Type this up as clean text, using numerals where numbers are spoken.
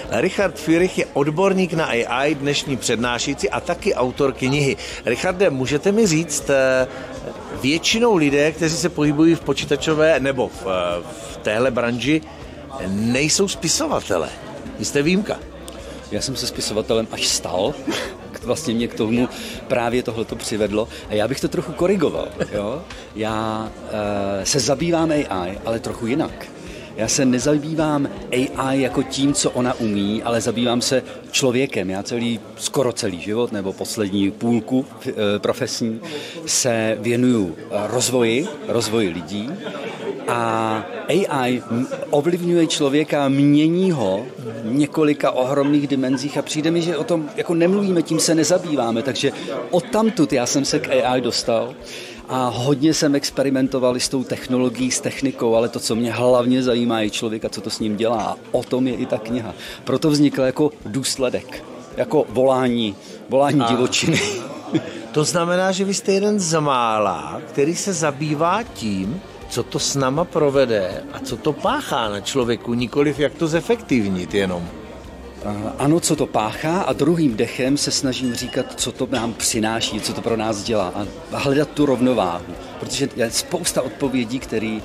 Richard Führich je odborník na AI, dnešní přednášející a taky autor knihy. Richarde, můžete mi říct, většinou lidé, kteří se pohybují v počítačové nebo v téhle branži, nejsou spisovatelé. Vy jste výjimka. Já jsem se spisovatelem až stal. Vlastně mě k tomu právě tohleto přivedlo. A já bych to trochu korigoval. Jo? Já se zabývám AI, ale trochu jinak. Já se nezabývám AI jako tím, co ona umí, ale zabývám se člověkem. Já skoro celý život, nebo poslední půlku profesní, se věnuju rozvoji lidí a AI ovlivňuje člověka, mění ho v několika ohromných dimenzích a přijde mi, že o tom jako nemluvíme, tím se nezabýváme, takže odtamtud já jsem se k AI dostal. A hodně jsem experimentoval s tou technologií, s technikou, ale to, co mě hlavně zajímá, je člověk a co to s ním dělá. A o tom je i ta kniha. Proto vznikla jako důsledek, jako volání divočiny. To znamená, že vy jste jeden z mála, který se zabývá tím, co to s náma provede a co to páchá na člověku, nikoliv jak to zefektivnit jenom. Ano, co to páchá a druhým dechem se snažím říkat, co to nám přináší, co to pro nás dělá a hledat tu rovnováhu, protože je spousta odpovědí, které